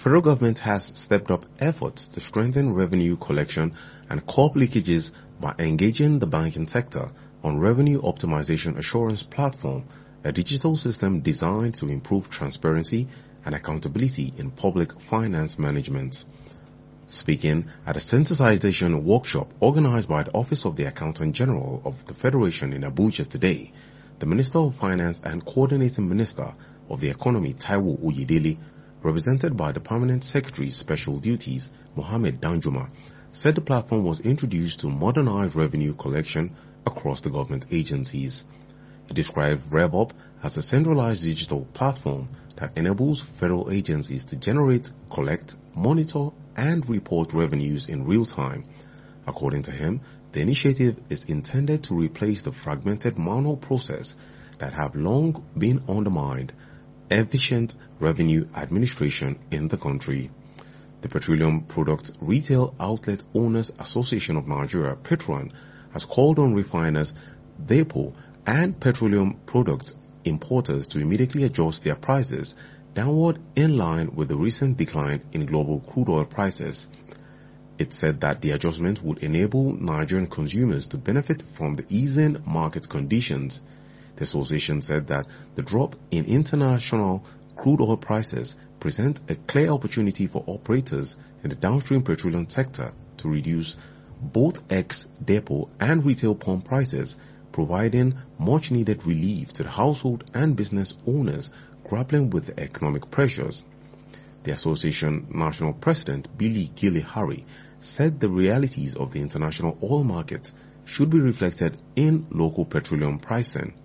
federal government has stepped up efforts to strengthen revenue collection and curb leakages by engaging the banking sector on Revenue Optimization Assurance Platform, a digital system designed to improve transparency and accountability in public finance management. Speaking at a sensitization workshop organized by the Office of the Accountant General of the Federation in Abuja today, the Minister of Finance and Coordinating Minister of the Economy, Taiwo Oyedele, represented by the Permanent Secretary Special Duties, Mohammed Danjuma, said the platform was introduced to modernize revenue collection across the government agencies. He described RevOp as a centralized digital platform that enables federal agencies to generate, collect, monitor, and report revenues in real time. According to him, the initiative is intended to replace the fragmented manual process that have long been undermined efficient revenue administration in the country. The Petroleum Products Retail Outlet Owners Association of Nigeria, Petron, has called on refiners, depot, and petroleum products importers to immediately adjust their prices downward in line with the recent decline in global crude oil prices. It said that the adjustment would enable Nigerian consumers to benefit from the easing market conditions. The association said that the drop in international crude oil prices presents a clear opportunity for operators in the downstream petroleum sector to reduce both ex-depot and retail pump prices, providing much-needed relief to the household and business owners grappling with the economic pressures. The association national president, Billy Gilly-Harry, said the realities of the international oil market should be reflected in local petroleum pricing.